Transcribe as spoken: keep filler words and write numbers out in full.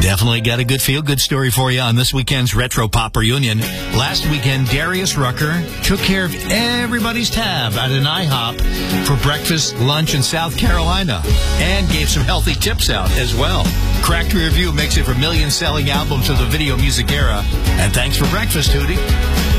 Definitely got a good feel-good story for you on this weekend's Retro Pop Reunion. Last weekend, Darius Rucker took care of everybody's tab at an IHOP for breakfast, lunch in South Carolina, and gave some healthy tips out as well. Cracked Rear View makes it for million-selling albums of the video music era. And thanks for breakfast, Hootie.